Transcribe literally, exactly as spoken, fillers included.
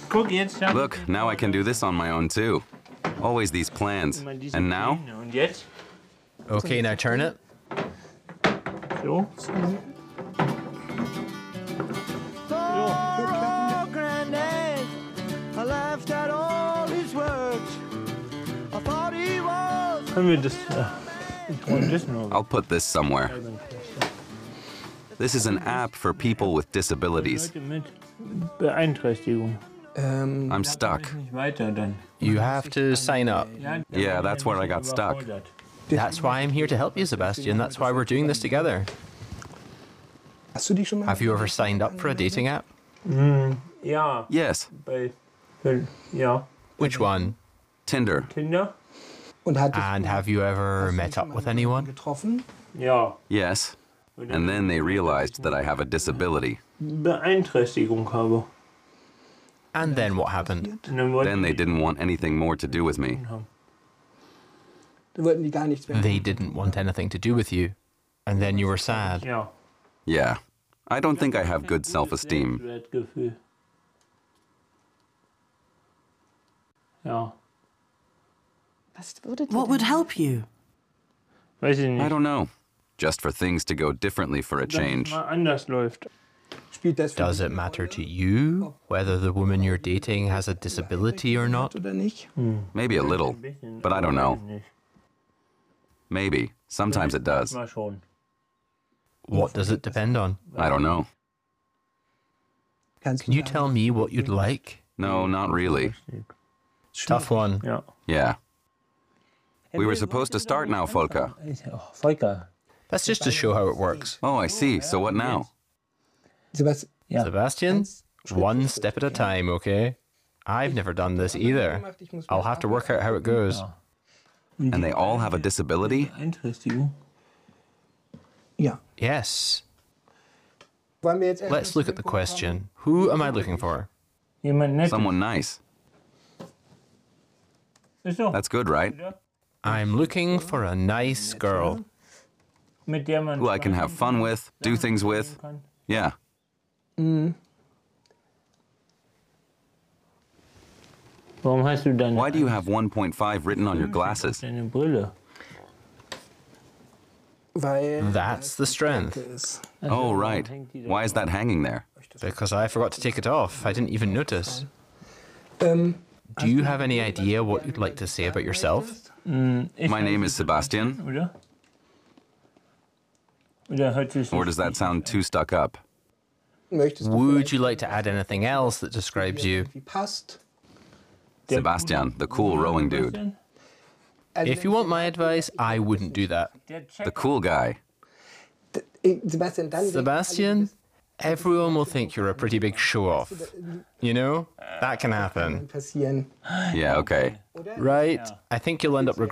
Guck, jetzt schaffe Look, now I can do this on my own too. Always these plans. And now? Und jetzt? Okay, now turn it. So. Können wir das... Ja. das noch? I'll put this somewhere. This is an app for people with disabilities. Leute mit Beeinträchtigung. Ähm, I'm stuck. Nicht weiter dann. You have to sign up. Yeah, that's where I got stuck. That's why I'm here to help you, Sebastian. That's why we're doing this together. hast du dich schon mal? Have you ever signed up for a dating app? Ja, Yes, bei... bei ja. Which one? Tinder. Tinder? Und hattest And du- have you ever hast du met schon up mal with jemanden anyone? getroffen? Ja. Yes. And then they realized that I have a disability. Beeinträchtigung habe. And then what happened? Und dann wollten Then they didn't want anything more to do with me. Da wollten die gar nichts mehr. They didn't want anything to do with you. And then you were sad. Ja. Yeah. I don't think I have good self-esteem. Selbstwertgefühl. Ja. What would help you? Weiß ich nicht. I don't know. Just for things to go differently for a Dass es change. mal anders läuft. Spielt das für Does dich it eine matter Rolle, to you whether the woman you're dating has a disability or not? oder nicht? Maybe a little, but I don't know. Maybe. Sometimes it does. Mal schon. What does it depend on? I don't know. Kannst Can you sagen, tell me what you'd like? No, not really. Tough one. Ja. Yeah. We were supposed to start now, Volker. Oh, Volker. That's just to show how it works. Oh, I see. So what now? Sebastian, Ja. Sebastian, one step at a time, okay? I've never done this either. I'll have to work out how it goes. And they all have a disability? Beeinträchtigung. ja. Yes. Wollen wir jetzt erst Let's look at the question. Who am I looking for? Jemand nett. Someone nice. Ist so. That's good, right? I'm looking for a nice girl. Mit der man Who I can have fun with, do things with. kann. Yeah. Warum hast du deine, Why do you have one point five written on your glasses? deine Brille? Weil That's the strength. ist. Oh, right. Why is that hanging there? Because I forgot to take it off. I didn't even notice. Ähm, Do you have any idea what you'd like to say about yourself? My name is Sebastian. Oder? Oder hört sich Or does that sound too stuck up? möchtest du Would you like to add anything else that describes you? wie passt? Sebastian, the cool rowing dude. Also, If you want my advice, I wouldn't do that. The cool guy. äh, Sebastian, dann Sebastian, everyone will think you're a pretty big show-off. You know? That can happen. passieren. Yeah, okay. Right? I think you'll end up